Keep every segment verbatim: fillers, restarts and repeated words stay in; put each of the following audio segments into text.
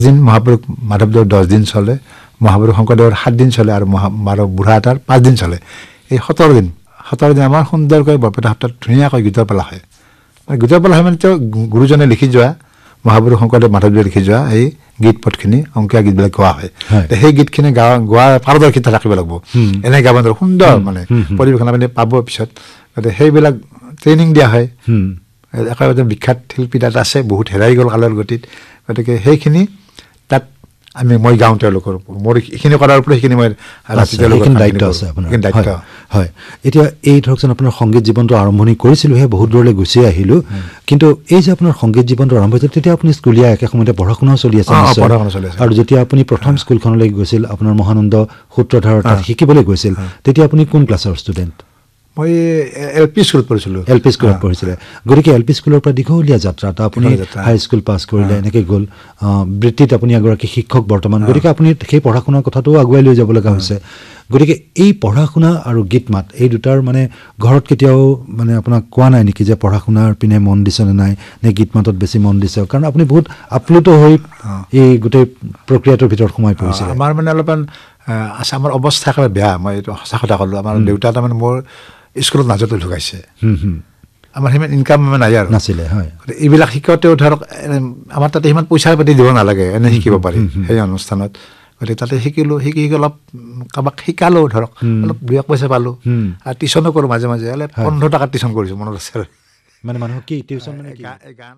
দিন মহাপুৰুষ মাধৱদেৱৰ দহ দিন চলে, মহাপুৰুষ শংকৰদেৱৰ সাত দিন চলে আৰু মহা বুঢ়া এটাৰ পাঁচ দিন চলে। এই সোতৰ দিন সোতৰ দিন আমাৰ সুন্দৰকৈ বৰপেটা সত্ৰত ধুনীয়াকৈ গীতৰ পালা হয়। গীতৰ পালা হয় মানে তেওঁ গুৰুজনে লিখি যোৱা, মহাপুৰুষ শংকৰদেৱ মাধৱদেৱে লিখি যোৱা এই গীত পথখিনি অংকীয়া গীতবিলাক গোৱা হয়। সেই গীতখিনি গাৱা গোৱাৰ পাৰদৰ্শিতা থাকিব লাগিব, এনে গাব নোৱাৰে, সুন্দৰ মানে পৰিৱেশন আপুনি পাব পিছত। গতিকে সেইবিলাক ট্ৰেইনিং দিয়া হয়। একেবাৰে বিখ্যাত শিল্পী তাত আছে, বহুত হেৰাই গ'ল কালৰ গতিত। গতিকে সেইখিনি তাত আমি মই গাওঁ তেওঁলোকৰ, মোৰ এইখিনি কৰাৰ ওপৰত সেইখিনি মই ৰাতি তেওঁলোকৰ দায়িত্ব আছে আপোনাৰ। দায়িত্ব হয়। এতিয়া এই ধৰকচোন আপোনাৰ সংগীত জীৱনটো আৰম্ভণি কৰিছিলোহে, বহুত দূৰলৈ গুচি আহিলোঁ, কিন্তু এই যে আপোনাৰ সংগীত জীৱনটো আৰম্ভ হৈছিল তেতিয়া আপুনি স্কুলীয়া একে সময়তে পঢ়া শুনাও চলি আছে আৰু যেতিয়া আপুনি প্ৰথম স্কুলখনলৈ গৈছিল আপোনাৰ মহানন্দ সূত্ৰধাৰ তাত শিকিবলৈ গৈছিল, তেতিয়া আপুনি কোন ক্লাছৰ ষ্টুডেণ্ট? মই এল পি স্কুলত পঢ়িছিলোঁ। এল পি স্কুলত পঢ়িছিলে। গতিকে এল পি স্কুলৰ পৰা দীঘলীয়া যাত্ৰা, এটা আপুনি হাই স্কুল পাছ কৰিলে, এনেকৈ গ'ল বৃত্তিত, আপুনি এগৰাকী শিক্ষক বৰ্তমান। গতিকে আপুনি সেই পঢ়া শুনাৰ কথাটোও আগুৱাই লৈ যাব লগা হৈছে। গতিকে এই পঢ়া শুনা আৰু গীত মাত এই দুটাৰ মানে ঘৰত কেতিয়াও মানে আপোনাক কোৱা নাই নেকি যে পঢ়া শুনাৰ পিনে মন দিছে নে নাই, নে গীত মাতত বেছি মন দিছে? কাৰণ আপুনি বহুত আপ্লুত হৈ এই গোটেই প্ৰক্ৰিয়াটোৰ ভিতৰত সোমাই পৰিছে। আমাৰ মানে অলপমান আছে, আমাৰ অৱস্থা একেবাৰে বেয়া, মই এইটো সঁচা কথা ক'লোঁ। আমাৰ দেউতা তাৰমানে মোৰ স্কুলত নাজতে ঢুকাইছে। আমাৰ সিমান ইনকাম নাই আৰু নাছিলে। হয়, এইবিলাক শিকাওঁতেও ধৰক আমাৰ তাতে সিমান পইচা পাতি দিব নালাগে, এনে শিকিব পাৰি সেই অনুষ্ঠানত। গতিকে তাতে শিকিলোঁ, শিকি শিকি অলপ কাৰোবাক শিকালোঁ, ধৰক অলপ দুই এক পইচা পালোঁ। আৰু টিউশ্যনো কৰোঁ মাজে মাজে, অলপ পোন্ধৰ টকাত টিউশ্যন কৰিছোঁ, মনত আছে। মানে মানুহক কি টিউশ্যন মানে কি?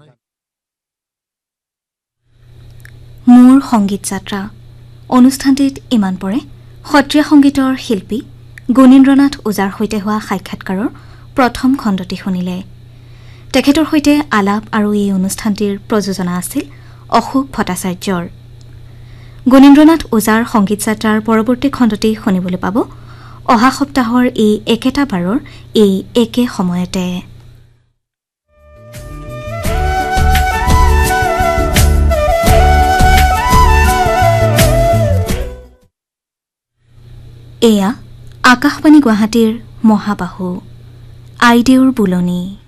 মোৰ সংগীত যাত্ৰা অনুষ্ঠানটিত ইমান পৰে সত্ৰীয়া সংগীতৰ শিল্পী গুণীন্দ্ৰনাথ ওজাৰ সৈতে হোৱা সাক্ষাৎকাৰৰ প্ৰথম খণ্ডটি শুনিলে। তেখেতৰ সৈতে আলাপ আৰু এই অনুষ্ঠানটিৰ প্ৰযোজনা আছিল অশোক ভট্টাচাৰ্যৰ। গুণীন্দ্ৰনাথ ওজাৰ সংগীত যাত্ৰাৰ পৰৱৰ্তী খণ্ডটি শুনিবলৈ পাব অহা সপ্তাহৰ এই একেটা বাৰৰ এই একে সময়তে। এয়া আকাশবাণী গুৱাহাটীৰ মহাবাহু আইদেউৰ বুলনি।